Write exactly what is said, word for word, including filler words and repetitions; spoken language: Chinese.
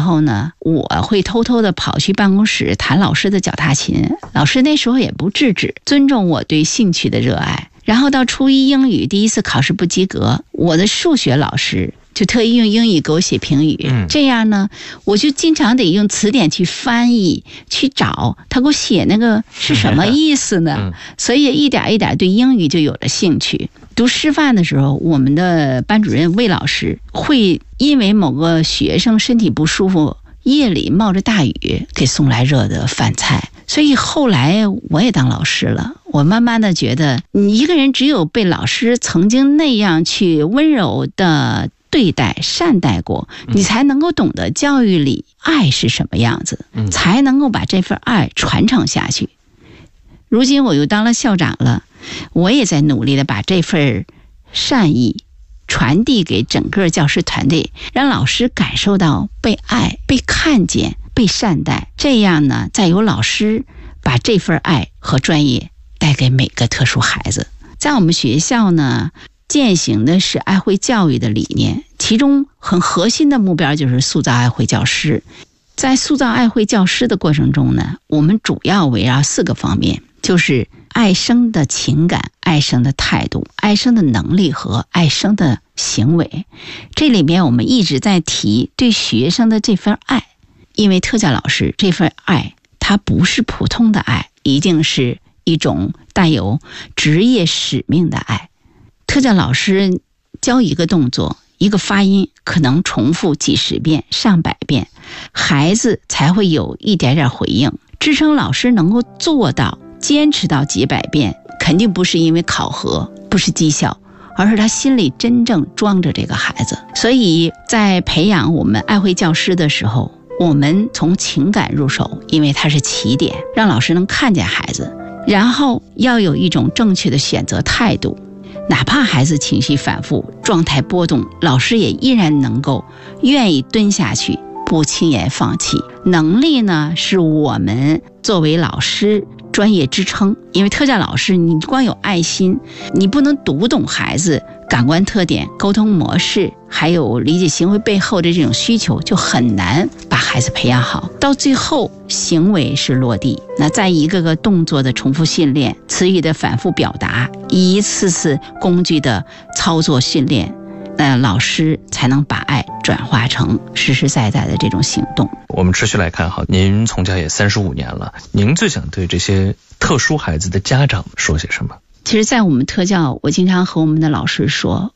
候呢，我会偷偷的跑去办公室弹老师的脚踏琴，老师那时候也不制止，尊重我对兴趣的热爱。然后到初一英语第一次考试不及格，我的数学老师就特意用英语给我写评语，嗯、这样呢，我就经常得用词典去翻译去找他给我写那个是什么意思呢？嗯、所以一点一点对英语就有了兴趣。读师范的时候，我们的班主任魏老师会因为某个学生身体不舒服，夜里冒着大雨给送来热的饭菜。所以后来我也当老师了，我慢慢的觉得，你一个人只有被老师曾经那样去温柔的对待善待过，你才能够懂得教育里爱是什么样子，才能够把这份爱传承下去。如今我又当了校长了，我也在努力的把这份善意传递给整个教师团队，让老师感受到被爱、被看见、被善待，这样呢，再由老师把这份爱和专业带给每个特殊孩子。在我们学校呢，践行的是爱会教育的理念，其中很核心的目标就是塑造爱会教师。在塑造爱会教师的过程中呢，我们主要围绕四个方面，就是爱生的情感、爱生的态度、爱生的能力和爱生的行为。这里面我们一直在提对学生的这份爱，因为特教老师这份爱，它不是普通的爱，一定是一种带有职业使命的爱。特教老师教一个动作、一个发音，可能重复几十遍、上百遍，孩子才会有一点点回应。支撑老师能够做到坚持到几百遍，肯定不是因为考核，不是绩效，而是他心里真正装着这个孩子。所以在培养我们爱会教师的时候，我们从情感入手，因为它是起点，让老师能看见孩子，然后要有一种正确的选择态度，哪怕孩子情绪反复、状态波动，老师也依然能够愿意蹲下去，不轻言放弃。能力呢，是我们作为老师专业支撑，因为特教老师你光有爱心，你不能读懂孩子感官特点、沟通模式，还有理解行为背后的这种需求，就很难把孩子培养好。到最后行为是落地，那在一个个动作的重复训练、词语的反复表达、一次次工具的操作训练，那老师才能把爱转化成实实在在的这种行动。 我们持续来看哈，您从教也三十五年了，您最想对这些特殊孩子的家长说些什么？ 其实在我们特教，我经常和我们的老师说，